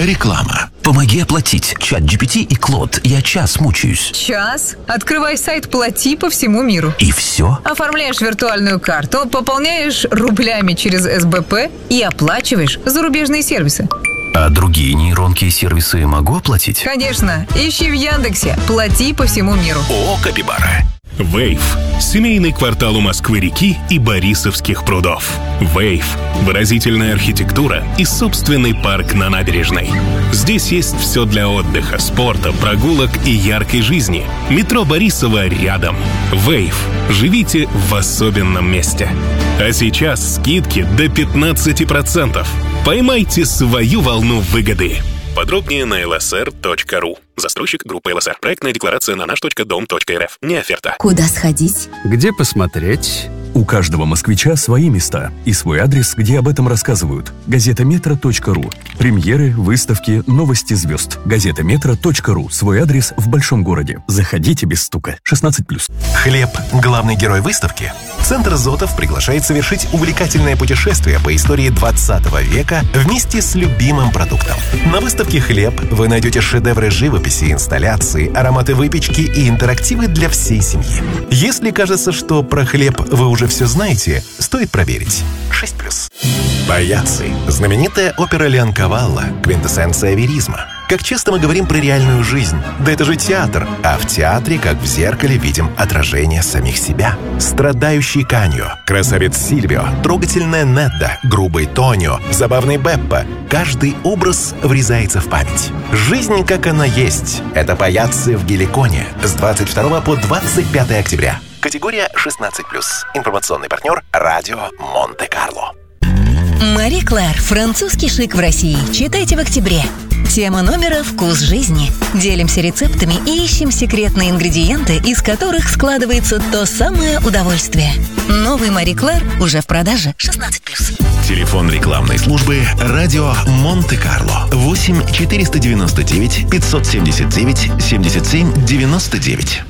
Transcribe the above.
Реклама. Помоги оплатить. ChatGPT и Клод. Я час мучаюсь. Час? Открывай сайт «Плати» по всему миру. И все? Оформляешь виртуальную карту, пополняешь рублями через СБП и оплачиваешь зарубежные сервисы. А другие нейронки и сервисы могу оплатить? Конечно. Ищи в Яндексе «Плати» по всему миру. О, Капибара. Вейв – семейный квартал у Москвы-реки и Борисовских прудов. Вейв – выразительная архитектура и собственный парк на набережной. Здесь есть все для отдыха, спорта, прогулок и яркой жизни. Метро Борисово рядом. Вейв. Живите в особенном месте. А сейчас скидки до 15%. Поймайте свою волну выгоды. Подробнее на lsr.ru. Застройщик группы ЛСР. Проектная декларация на наш.дом.рф. Не оферта. Куда сходить? Где посмотреть? У каждого москвича свои места и свой адрес, где об этом рассказывают. Газета Метро.ру. Премьеры, выставки, новости звезд. Газета Метро.ру. Свой адрес в большом городе. Заходите без стука. 16+. Хлеб – главный герой выставки. Центр Зотов приглашает совершить увлекательное путешествие по истории 20 века вместе с любимым продуктом. На выставке «Хлеб» вы найдете шедевры живописи, инсталляции, ароматы выпечки и интерактивы для всей семьи. Если кажется, что про хлеб вы уже все знаете, стоит проверить. 6+. Паяцци. Знаменитая опера Леонкавалло, квинтэссенция веризма. Как часто мы говорим про реальную жизнь? Да это же театр. А в театре, как в зеркале, видим отражение самих себя. Страдающий Каньо, красавец Сильвио, трогательная Недда, грубый Тонио, забавный Беппо. Каждый образ врезается в память. Жизнь, как она есть. Это Паяцци в Геликоне с 22 по 25 октября. Категория 16+. Информационный партнер – Радио Монте-Карло. Мари Клэр. Французский шик в России. Читайте в октябре. Тема номера «Вкус жизни». Делимся рецептами и ищем секретные ингредиенты, из которых складывается то самое удовольствие. Новый Мари Клэр уже в продаже. 16+. Телефон рекламной службы «Радио Монте-Карло». 8 499 579 77 99.